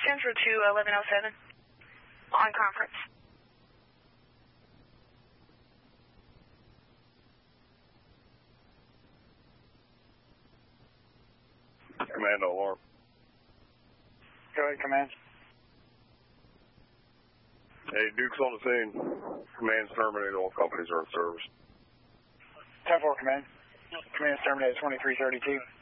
Central to 1107. On conference. Command alarm. Go ahead, Command. Hey, Duke's on the scene. Command's terminated. All companies are in service. 10-4, Command. Command's terminated 2332.